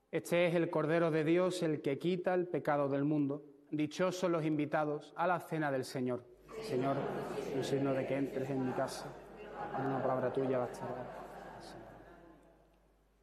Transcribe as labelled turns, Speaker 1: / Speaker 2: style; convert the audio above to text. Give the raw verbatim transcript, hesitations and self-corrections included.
Speaker 1: Este es el Cordero de Dios, el que quita el pecado del mundo. Dichosos los invitados a la cena del Señor. Señor, no soy digno de que entres en mi casa. Una palabra tuya bastará.